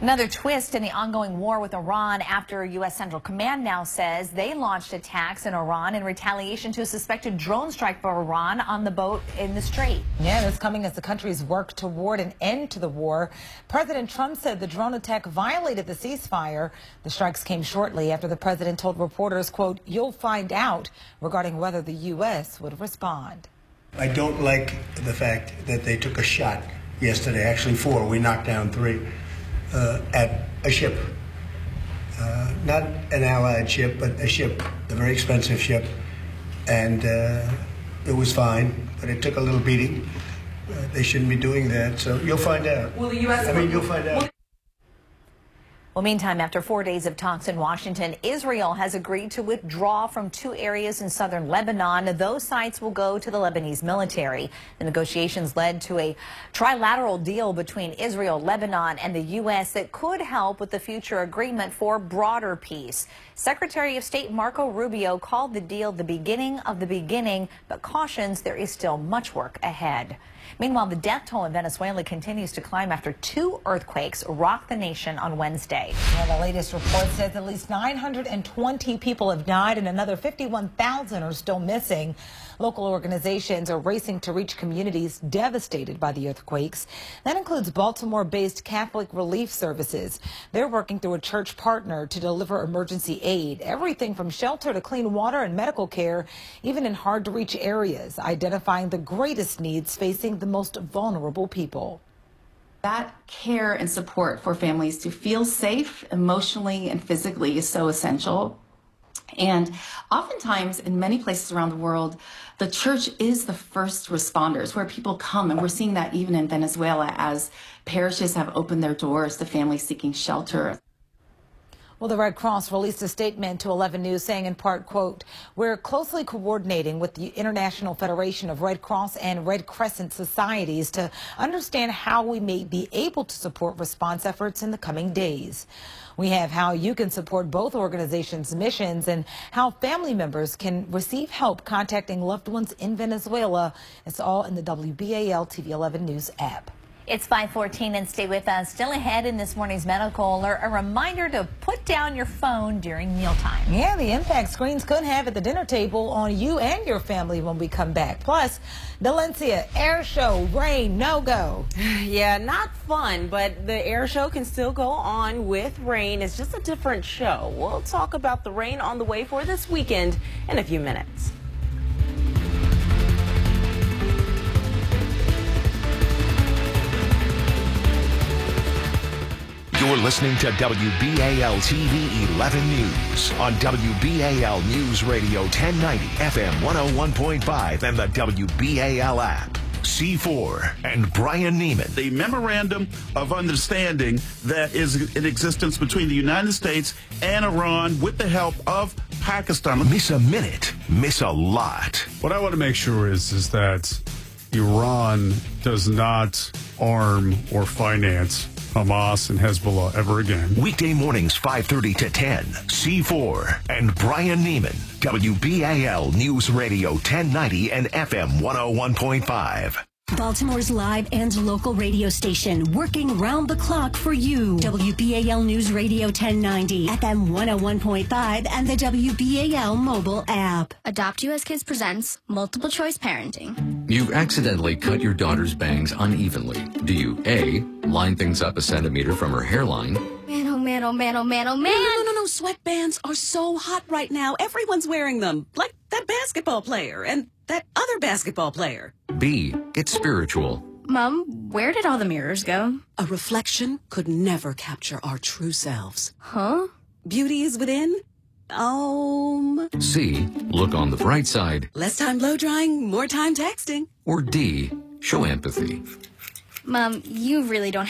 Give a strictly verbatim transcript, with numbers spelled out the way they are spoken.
Another twist in the ongoing war with Iran after U S Central Command now says they launched attacks in Iran in retaliation to a suspected drone strike by Iran on the boat in the Strait. Yeah, this coming as the countries work toward an end to the war. President Trump said the drone attack violated the ceasefire. The strikes came shortly after the president told reporters, quote, "You'll find out," regarding whether the U S would respond. I don't like the fact that they took a shot yesterday, actually four, we knocked down three. Uh, at a ship, uh, not an allied ship, but a ship, a very expensive ship, and uh, it was fine, but it took a little beating. Uh, they shouldn't be doing that, so you'll find out. Will the U S I mean, you'll find out. Well, meantime, after four days of talks in Washington, Israel has agreed to withdraw from two areas in southern Lebanon. Those sites will go to the Lebanese military. The negotiations led to a trilateral deal between Israel, Lebanon, and the U S that could help with the future agreement for broader peace. Secretary of State Marco Rubio called the deal the beginning of the beginning, but cautions there is still much work ahead. Meanwhile, the death toll in Venezuela continues to climb after two earthquakes rocked the nation on Wednesday. Well, the latest report says at least nine hundred twenty people have died and another fifty-one thousand are still missing. Local organizations are racing to reach communities devastated by the earthquakes. That includes Baltimore-based Catholic Relief Services. They're working through a church partner to deliver emergency aid, everything from shelter to clean water and medical care, even in hard-to-reach areas, identifying the greatest needs facing the most vulnerable people. That care and support for families to feel safe emotionally and physically is so essential. And oftentimes, in many places around the world, the church is the first responders where people come. And we're seeing that even in Venezuela as parishes have opened their doors to families seeking shelter. Well, the Red Cross released a statement to eleven News saying in part, quote, "We're closely coordinating with the International Federation of Red Cross and Red Crescent Societies to understand how we may be able to support response efforts in the coming days. We have how you can support both organizations' missions and how family members can receive help contacting loved ones in Venezuela." It's all in the W B A L T V eleven News app. It's five fourteen and stay with us. Still ahead in this morning's medical alert, a reminder to put down your phone during mealtime. Yeah, the impact screens could have at the dinner table on you and your family when we come back. Plus, Dalencia, air show, rain, no-go. Yeah, not fun, but the air show can still go on with rain. It's just a different show. We'll talk about the rain on the way for this weekend in a few minutes. You're listening to W B A L T V eleven News on W B A L News Radio ten ninety, F M one oh one point five, and the W B A L app. C four and Brian Neiman. The memorandum of understanding that is in existence between the United States and Iran with the help of Pakistan. Miss a minute, miss a lot. What I want to make sure is, is that Iran does not arm or finance Hamas and Hezbollah ever again. Weekday mornings five thirty to ten. C four and Brian Neiman. W B A L News Radio ten ninety and F M one oh one point five. Baltimore's live and local radio station, working round the clock for you. W B A L News Radio ten ninety, F M one oh one point five, and the W B A L mobile app. Adopt U S Kids presents Multiple Choice Parenting. You've accidentally cut your daughter's bangs unevenly. Do you A, line things up a centimeter from her hairline? Man, oh man, oh man, oh man, oh man. No, no, no, no, sweatbands are so hot right now. Everyone's wearing them, like that basketball player and that other basketball player. B, get spiritual. Mom, where did all the mirrors go? A reflection could never capture our true selves. Huh? Beauty is within. Um. C, look on the bright side. Less time blow drying, more time texting. Or D, show empathy. Mom, you really don't